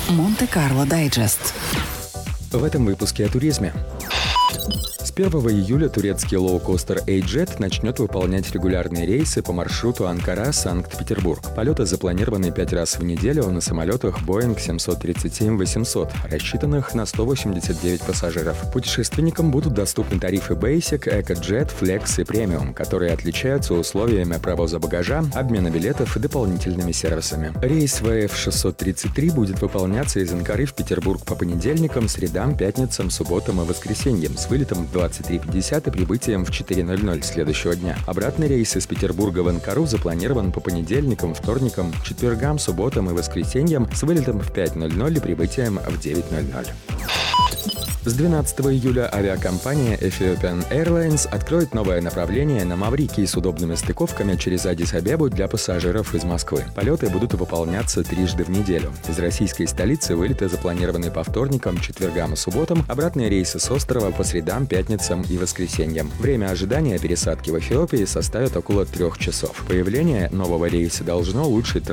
Монте-Карло Дайджест. В этом выпуске о туризме. С 1 июля турецкий лоукостер AJet начнет выполнять регулярные рейсы по маршруту Анкара-Санкт-Петербург. Полеты запланированы 5 раз в неделю на самолетах Boeing 737-800, рассчитанных на 189 пассажиров. Путешественникам будут доступны тарифы Basic, EcoJet, Flex и Premium, которые отличаются условиями провоза багажа, обмена билетов и дополнительными сервисами. Рейс ВФ-633 будет выполняться из Анкары в Петербург по понедельникам, средам, пятницам, субботам и воскресеньям с вылетом в 23:50 и прибытием в 4:00 следующего дня. Обратный рейс из Петербурга в Анкару запланирован по понедельникам, вторникам, четвергам, субботам и воскресеньям с вылетом в 5:00 и прибытием в 9:00. С 12 июля авиакомпания Ethiopian Airlines откроет новое направление на Маврикий с удобными стыковками через Аддис-Абебу для пассажиров из Москвы. Полеты будут выполняться трижды в неделю. Из российской столицы вылеты запланированы по вторникам, четвергам и субботам, обратные рейсы с острова по средам, пятницам и воскресеньям. Время ожидания пересадки в Эфиопии составит около 3 часов. Появление нового рейса должно улучшить